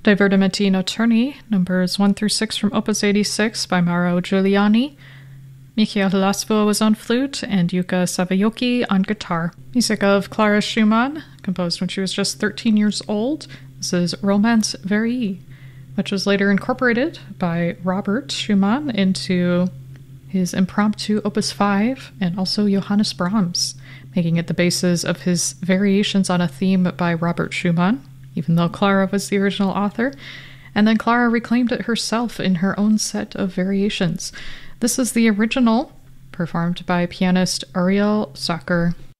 Divertimenti Notturni, numbers 1 through 6 from Opus 86 by Mauro Giuliani. Michiel Lasvo was on flute and Yuka Savayuki on guitar. Music of Clara Schumann, composed when she was just 13 years old. This is Romance Verii, which was later incorporated by Robert Schumann into his impromptu Opus 5 and also Johannes Brahms, making it the basis of his Variations on a Theme by Robert Schumann, even though Clara was the original author. And then Clara reclaimed it herself in her own set of variations. This is the original, performed by pianist Ariel Sacher.